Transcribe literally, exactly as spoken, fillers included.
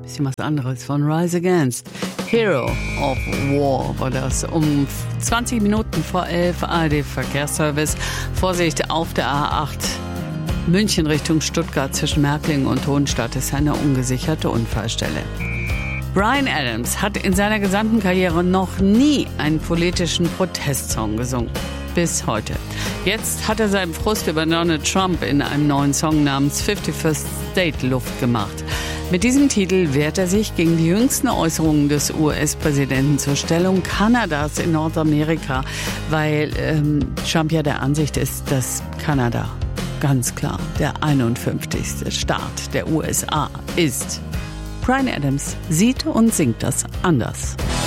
Bisschen was anderes von Rise Against. Hero of War war das. Um zwanzig Minuten vor elf, A R D-Verkehrsservice. Vorsicht auf der A acht. München Richtung Stuttgart zwischen Märklingen und Hohenstadt ist eine ungesicherte Unfallstelle. Bryan Adams hat in seiner gesamten Karriere noch nie einen politischen Protestsong gesungen. Bis heute. Jetzt hat er seinen Frust über Donald Trump in einem neuen Song namens fifty-first State Luft gemacht. Mit diesem Titel wehrt er sich gegen die jüngsten Äußerungen des U S-Präsidenten zur Stellung Kanadas in Nordamerika, weil ähm, Trump ja der Ansicht ist, dass Kanada ganz klar der einundfünfzigste Staat der U S A ist. Bryan Adams sieht und singt das anders.